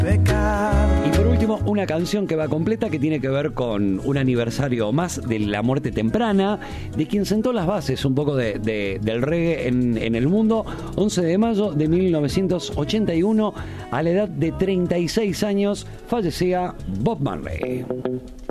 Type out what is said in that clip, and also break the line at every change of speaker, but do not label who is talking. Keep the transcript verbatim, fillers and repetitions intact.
pecado.
Y por último, una canción que va completa que tiene que ver con un aniversario más de la muerte temprana, de quien sentó las bases un poco de, de, del reggae en, en el mundo. once de mayo de mil novecientos ochenta y uno, a la edad de treinta y seis años, fallecía Bob Marley.